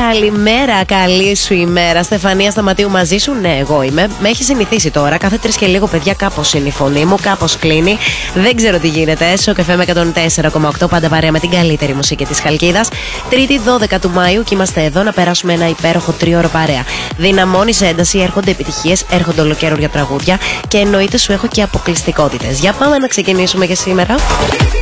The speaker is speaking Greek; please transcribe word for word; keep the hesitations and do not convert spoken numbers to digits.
Καλημέρα, καλή σου ημέρα. Στεφανία Σταματίου μαζί σου. Ναι, εγώ είμαι. Με έχει συνηθίσει τώρα. Κάθε τρεις και λίγο, παιδιά, κάπως είναι η φωνή μου, κάπως κλείνει. Δεν ξέρω τι γίνεται. Στο Καφέ με εκατόν τέσσερα κόμμα οκτώ, πάντα παρέα με την καλύτερη μουσική της Χαλκίδας. Τρίτη δώδεκα του Μαΐου και είμαστε εδώ να περάσουμε ένα υπέροχο τρίωρο παρέα. Δυναμώνει σε ένταση, έρχονται επιτυχίες, έρχονται ολοκαίρια τραγούδια και εννοείται σου έχω και αποκλειστικότητες. Για πάμε να ξεκινήσουμε για σήμερα.